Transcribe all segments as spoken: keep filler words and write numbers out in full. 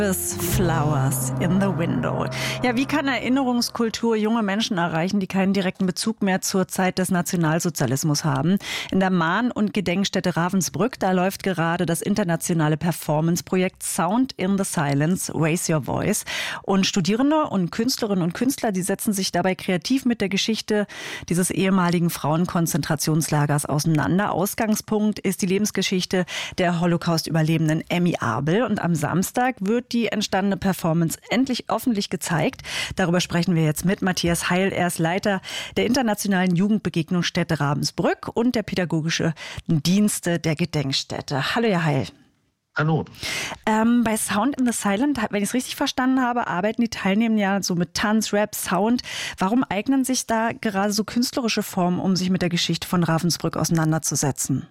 Flowers in the Window. Ja, wie kann Erinnerungskultur junge Menschen erreichen, die keinen direkten Bezug mehr zur Zeit des Nationalsozialismus haben? In der Mahn- und Gedenkstätte Ravensbrück, da läuft gerade das internationale Performance-Projekt Sound in the Silence, Raise Your Voice. Und Studierende und Künstlerinnen und Künstler, die setzen sich dabei kreativ mit der Geschichte dieses ehemaligen Frauenkonzentrationslagers auseinander. Ausgangspunkt ist die Lebensgeschichte der Holocaust-Überlebenden Emmy Abel. Und am Samstag wird die entstandene Performance endlich öffentlich gezeigt. Darüber sprechen wir jetzt mit Matthias Heil. Er ist Leiter der internationalen Jugendbegegnungsstätte Ravensbrück und der pädagogische Dienste der Gedenkstätte. Hallo, Herr Heil. Hallo. Ähm, bei Sound in the Silent, wenn ich es richtig verstanden habe, arbeiten die Teilnehmer ja so mit Tanz, Rap, Sound. Warum eignen sich da gerade so künstlerische Formen, um sich mit der Geschichte von Ravensbrück auseinanderzusetzen?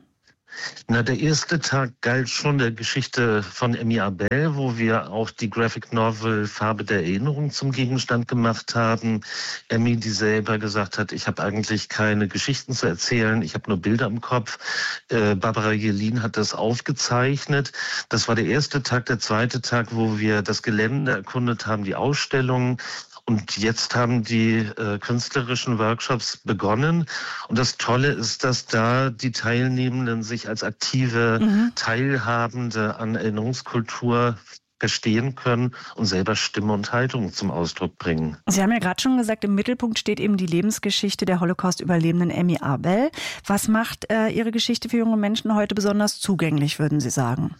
Na, der erste Tag galt schon der Geschichte von Emmy Abel, wo wir auch die Graphic Novel Farbe der Erinnerung zum Gegenstand gemacht haben. Emmy, die selber gesagt hat, ich habe eigentlich keine Geschichten zu erzählen, ich habe nur Bilder im Kopf. Äh, Barbara Jelin hat das aufgezeichnet. Das war der erste Tag. Der zweite Tag, wo wir das Gelände erkundet haben, die Ausstellung. Und jetzt haben die äh, künstlerischen Workshops begonnen. Und das Tolle ist, dass da die Teilnehmenden sich als aktive mhm. Teilhabende an Erinnerungskultur verstehen können und selber Stimme und Haltung zum Ausdruck bringen. Sie haben ja gerade schon gesagt, im Mittelpunkt steht eben die Lebensgeschichte der Holocaust-Überlebenden Emmy Abel. Was macht äh, Ihre Geschichte für junge Menschen heute besonders zugänglich, würden Sie sagen?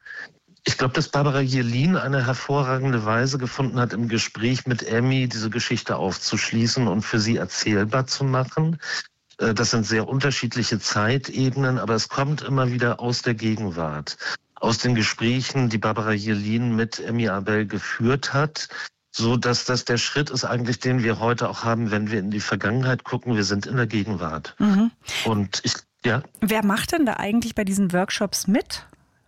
Ich glaube, dass Barbara Jelin eine hervorragende Weise gefunden hat, im Gespräch mit Emmy diese Geschichte aufzuschließen und für sie erzählbar zu machen. Das sind sehr unterschiedliche Zeitebenen, aber es kommt immer wieder aus der Gegenwart. Aus den Gesprächen, die Barbara Jelin mit Emmy Abel geführt hat, so dass das der Schritt ist eigentlich, den wir heute auch haben, wenn wir in die Vergangenheit gucken. Wir sind in der Gegenwart. Mhm. Und ich, ja. Wer macht denn da eigentlich bei diesen Workshops mit?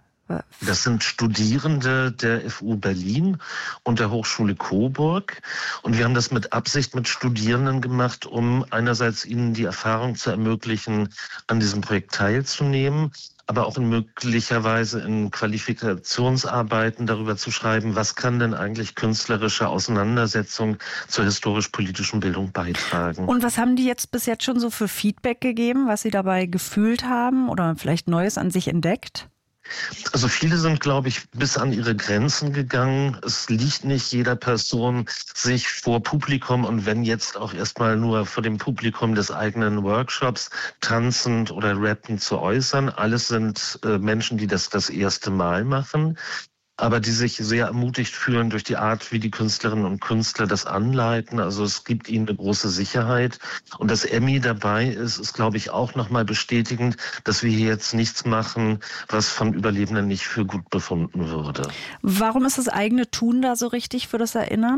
Das sind Studierende der F U Berlin und der Hochschule Coburg. Und wir haben das mit Absicht mit Studierenden gemacht, um einerseits ihnen die Erfahrung zu ermöglichen, an diesem Projekt teilzunehmen, aber auch in möglicherweise in Qualifikationsarbeiten darüber zu schreiben, was kann denn eigentlich künstlerische Auseinandersetzung zur historisch-politischen Bildung beitragen. Und was haben die jetzt bis jetzt schon so für Feedback gegeben, was sie dabei gefühlt haben oder vielleicht Neues an sich entdeckt? Also viele sind, glaube ich, bis an ihre Grenzen gegangen. Es liegt nicht jeder Person, sich vor Publikum und wenn jetzt auch erstmal nur vor dem Publikum des eigenen Workshops tanzend oder rappend zu äußern. Alles sind äh, Menschen, die das das erste Mal machen, aber die sich sehr ermutigt fühlen durch die Art, wie die Künstlerinnen und Künstler das anleiten. Also es gibt ihnen eine große Sicherheit. Und dass Emmy dabei ist, ist, glaube ich, auch nochmal bestätigend, dass wir hier jetzt nichts machen, was von Überlebenden nicht für gut befunden würde. Warum ist das eigene Tun da so richtig für das Erinnern?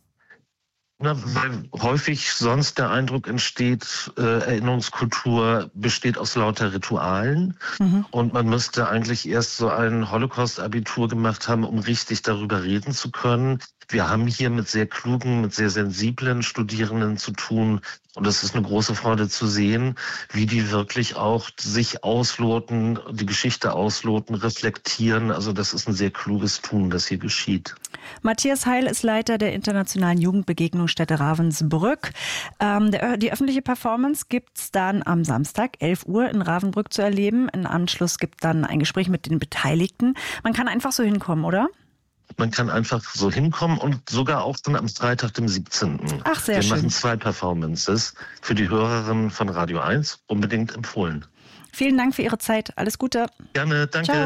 Na, weil häufig sonst der Eindruck entsteht, äh, Erinnerungskultur besteht aus lauter Ritualen. Mhm. Und man müsste eigentlich erst so ein Holocaust-Abitur gemacht haben, um richtig darüber reden zu können. Wir haben hier mit sehr klugen, mit sehr sensiblen Studierenden zu tun. Und es ist eine große Freude zu sehen, wie die wirklich auch sich ausloten, die Geschichte ausloten, reflektieren. Also das ist ein sehr kluges Tun, das hier geschieht. Matthias Heil ist Leiter der internationalen Jugendbegegnungsstätte Ravensbrück. Ähm, der, die öffentliche Performance gibt's dann am Samstag, elf Uhr, in Ravensbrück zu erleben. Im Anschluss gibt dann ein Gespräch mit den Beteiligten. Man kann einfach so hinkommen, oder? Man kann einfach so hinkommen und sogar auch dann am Freitag, dem siebzehnten Ach, sehr Wir schön. machen zwei Performances für die Hörerinnen von Radio eins. Unbedingt empfohlen. Vielen Dank für Ihre Zeit. Alles Gute. Gerne, danke. Ciao.